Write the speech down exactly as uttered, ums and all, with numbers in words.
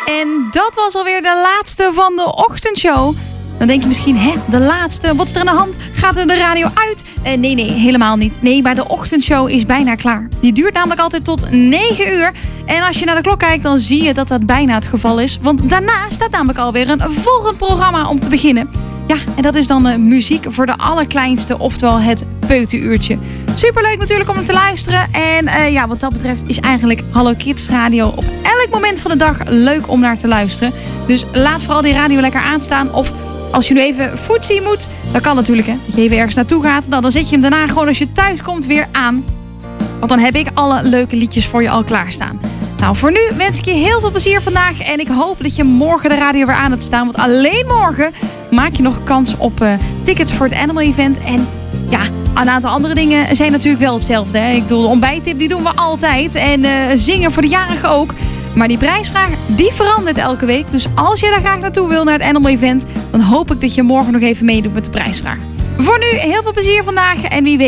En dat was alweer de laatste van de ochtendshow. Dan denk je misschien, hè, de laatste, wat is er aan de hand? Gaat er de radio uit? Uh, nee, nee, helemaal niet. Nee, maar de ochtendshow is bijna klaar. Die duurt namelijk altijd tot negen uur. En als je naar de klok kijkt, dan zie je dat dat bijna het geval is. Want daarna staat namelijk alweer een volgend programma om te beginnen. Ja, en dat is dan uh, muziek voor de allerkleinste, oftewel het peuteruurtje. Superleuk natuurlijk om te luisteren. En uh, ja, wat dat betreft is eigenlijk Hallo Kids Radio op elk moment van de dag leuk om naar te luisteren. Dus laat vooral die radio lekker aanstaan. Of als je nu even footsie moet, dat kan natuurlijk, hè. Dat je even ergens naartoe gaat. Dan, dan zet je hem daarna gewoon als je thuis komt weer aan. Want dan heb ik alle leuke liedjes voor je al klaarstaan. Nou, voor nu wens ik je heel veel plezier vandaag. En ik hoop dat je morgen de radio weer aan hebt staan. Want alleen morgen maak je nog kans op uh, tickets voor het Animal Event. En ja, een aantal andere dingen zijn natuurlijk wel hetzelfde, hè. Ik bedoel, de ontbijttip die doen we altijd. En uh, zingen voor de jarigen ook. Maar die prijsvraag, die verandert elke week. Dus als je daar graag naartoe wil, naar het Animal Event, dan hoop ik dat je morgen nog even meedoet met de prijsvraag. Voor nu heel veel plezier vandaag. En wie weet